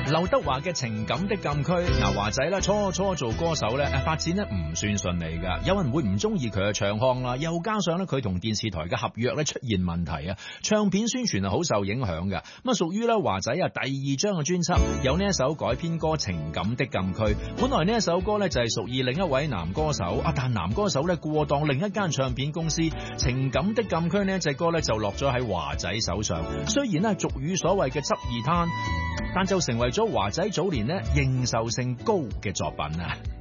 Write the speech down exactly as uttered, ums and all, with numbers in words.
劉德華嘅情感的禁區，嗱華仔咧初初做歌手咧，發展咧唔算順利噶，有人會唔中意佢嘅唱腔啦，又加上咧佢同電視台嘅合約咧出現問題啊，唱片宣傳係好受影響嘅。咁啊屬於咧華仔啊第二張嘅專輯有呢一首改編歌《情感的禁區》，本來呢一首歌咧就係屬於另一位男歌手啊，但男歌手咧過檔另一間唱片公司，《情感的禁區》呢一隻歌咧就落咗喺華仔手上，雖然咧俗語所謂嘅執二攤，但就成為咗華仔早年咧認受性高嘅作品啊。